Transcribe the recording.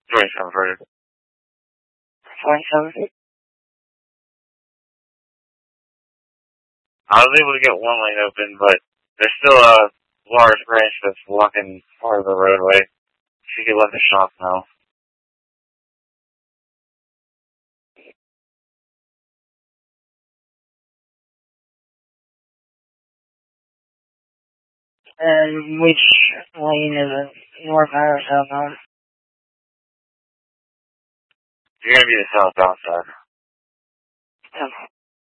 27 further. 27? I was able to get one lane open, but there's still a large branch that's blocking part of the roadway. So you could let the shop know. And which lane is it? Northbound or southbound? You're gonna be the southbound side. Okay.